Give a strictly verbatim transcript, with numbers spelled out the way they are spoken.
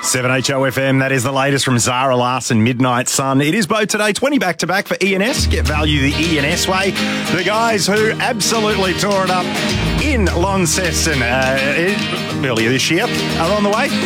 seven H O F M, that is the latest from Zara Larson, Midnight Sun. It is Bo today, twenty back-to-back for E N S. Get value the E N S way. The guys who absolutely tore it up in Launceston uh, earlier this year are on the way.